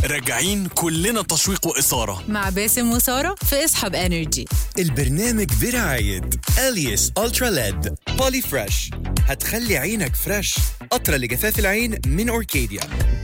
راجعين كلنا تشويق وإثارة مع باسم وسارة في اسحب انرجي. البرنامج برعاية أليس ألترا ليد بولي فريش، هتخلي عينك فريش. قطرة لجفاف العين من أوركيديا،